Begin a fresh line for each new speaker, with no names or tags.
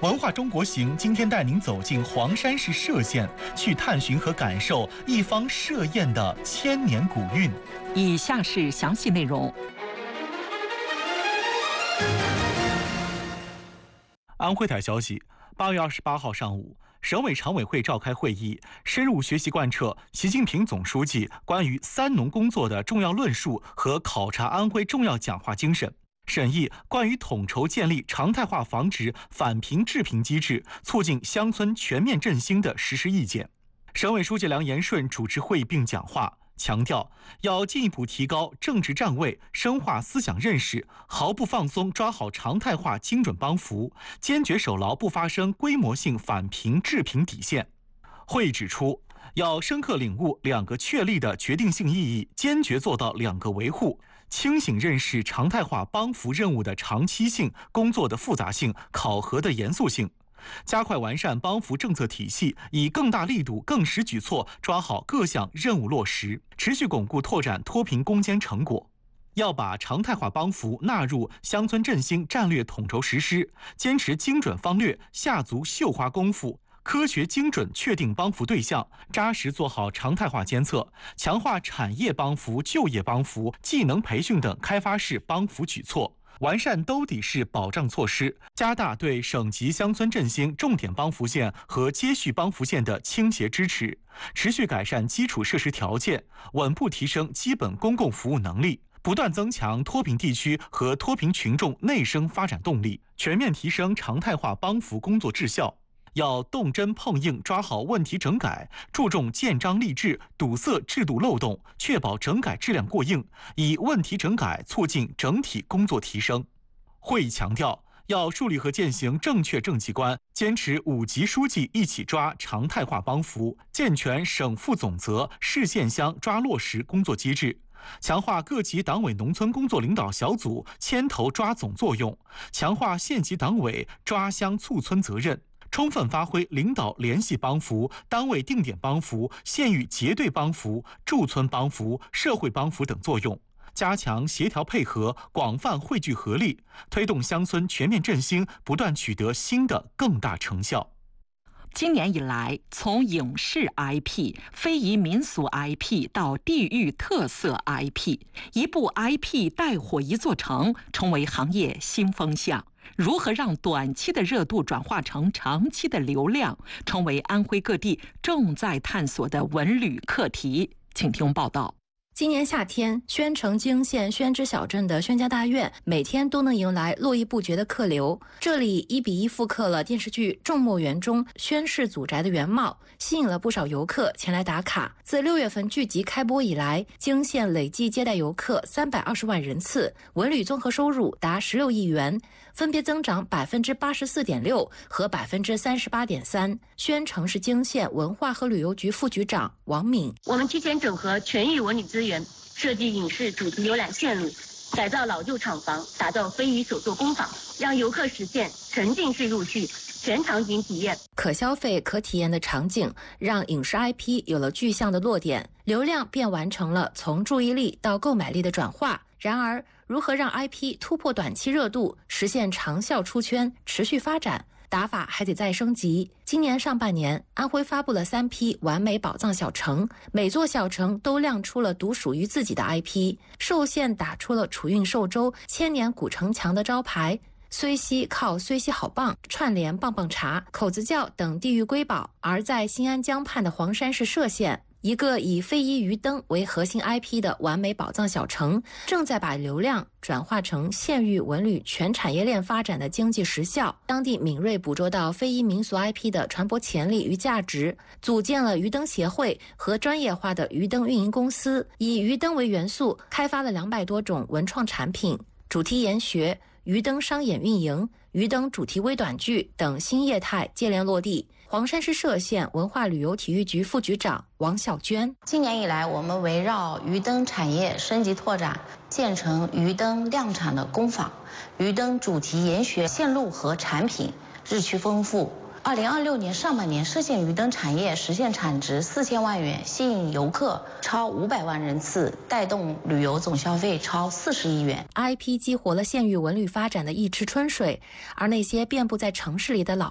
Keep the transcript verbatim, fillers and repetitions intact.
文化中国行今天带您走进黄山市歙县，去探寻和感受一方歙宴的千年古韵。
以下是详细内容。
安徽台消息，八月二十八号上午，省委常委会召开会议，深入学习贯彻习近平总书记关于三农工作的重要论述和考察安徽重要讲话精神，审议关于统筹建立常态化防止返贫致贫机制，促进乡村全面振兴的实施意见。省委书记梁延顺主持会议并讲话，强调要进一步提高政治站位，深化思想认识，毫不放松抓好常态化精准帮扶，坚决守牢不发生规模性返贫致贫底线。会议指出，要深刻领悟两个确立的决定性意义，坚决做到两个维护，清醒认识常态化帮扶任务的长期性、工作的复杂性、考核的严肃性，加快完善帮扶政策体系，以更大力度、更实举措抓好各项任务落实，持续巩固拓展脱贫攻坚成果。要把常态化帮扶纳入乡村振兴战略统筹实施，坚持精准方略，下足绣花功夫，科学精准确定帮扶对象，扎实做好常态化监测，强化产业帮扶、就业帮扶、技能培训等开发式帮扶举措，完善兜底式保障措施，加大对省级乡村振兴重点帮扶县和接续帮扶县的倾斜支持，持续改善基础设施条件，稳步提升基本公共服务能力，不断增强脱贫地区和脱贫群众内生发展动力，全面提升常态化帮扶工作质效。要动真碰硬抓好问题整改，注重建章立制，堵塞制度漏洞，确保整改质量过硬，以问题整改促进整体工作提升。会议强调，要树立和践行正确政绩观，坚持五级书记一起抓常态化帮扶，健全省负总责、市县乡抓落实工作机制，强化各级党委农村工作领导小组牵头抓总作用，强化县级党委抓乡促村责任，充分发挥领导联系帮扶、单位定点帮扶、县域结对帮扶、驻村帮扶、社会帮扶等作用，加强协调配合，广泛汇聚合力，推动乡村全面振兴不断取得新的更大成效。
今年以来，从影视 I P、非遗民俗 I P 到地域特色 I P， 一部 I P 带火一座城，成为行业新风向。如何让短期的热度转化成长期的流量，成为安徽各地正在探索的文旅课题。请听报道。
今年夏天，宣城泾县宣之小镇的宣家大院每天都能迎来络绎不绝的客流。这里一比一复刻了电视剧《众墨园》中宣氏祖宅的原貌，吸引了不少游客前来打卡。自六月份剧集开播以来，泾县累计接待游客三百二十万人次，文旅综合收入达十六亿元，分别增长百分之八十四点六和百分之三十八点三。宣城市泾县文化和旅游局副局长王敏：
我们提前整合全域文旅资源，设计影视主题游览线路，改造老旧厂房，打造非遗手作工坊，让游客实现沉浸式入叙、全场景体验。
可消费、可体验的场景，让影视 I P 有了具象的落点，流量便完成了从注意力到购买力的转化。然而，如何让 I P 突破短期热度，实现长效出圈、持续发展？打法还得再升级。今年上半年，安徽发布了三批完美宝藏小城，每座小城都亮出了独属于自己的 I P。寿县打出了楚韵寿州千年古城墙的招牌，虽溪靠虽溪好棒、串联棒棒茶、口子窖等地域瑰宝。而在新安江畔的黄山市歙县，一个以非遗鱼灯为核心 I P 的完美宝藏小城，正在把流量转化成县域文旅全产业链发展的经济实效。当地敏锐捕捉到非遗民俗 I P 的传播潜力与价值，组建了鱼灯协会和专业化的鱼灯运营公司，以鱼灯为元素，开发了两百多种文创产品，主题研学、鱼灯商演运营、鱼灯主题微短剧等新业态接连落地。黄山市歙县文化旅游体育局副局长王小娟：
今年以来，我们围绕鱼灯产业升级拓展，建成鱼灯量产的工坊，鱼灯主题研学线路和产品日趋丰富。二零二六年上半年，歙县鱼灯产业实现产值四千万元，吸引游客超五百万人次，带动旅游总消费超四十亿元。
I P 激活了县域文旅发展的一池春水，而那些遍布在城市里的老